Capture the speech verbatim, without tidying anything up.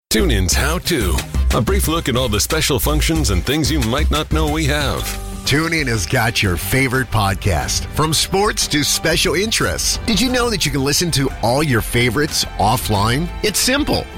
TuneIn's How To. A brief look at all the special functions and things you might not know we have. TuneIn has got your favorite podcast, from sports to special interests. Did you know that you can listen to all your favorites offline? It's simple.